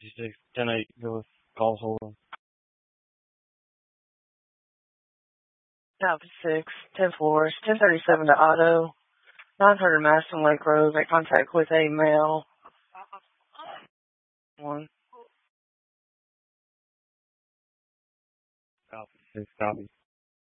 56, 10-8, go with call hold. Alpha 6, 10-4, 1037 to Otto, 900 Maston Lake Road, make contact with a male. 1. Alpha 6, copy.